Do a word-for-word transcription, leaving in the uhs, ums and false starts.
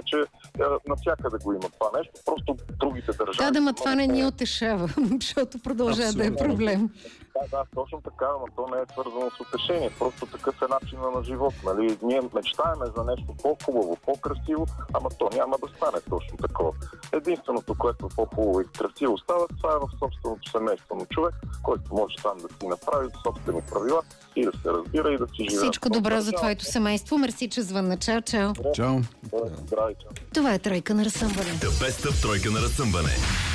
че е, навсякъде го има това нещо, просто другите държави... Да, да, ма това не ни утешава, защото продължава да е проблем. Да, да, точно така, но то не е свързано с утешение. Просто такъв е начинът на живот. Нали? Ние мечтаеме за нещо по-хубаво, по-красиво, ама то няма да стане точно такова. Единственото, което по-хубаво и красиво става, това е в собственото семейство на човек, който може там да си направи собствени правила и да се разбира и да си живее. Всичко добро за твоето семейство. Мерси, че звънна. Чао, чао. Чао. Здравей, чао. Това е Тройка на разсъмване. The Best of Тройка на разсъмване.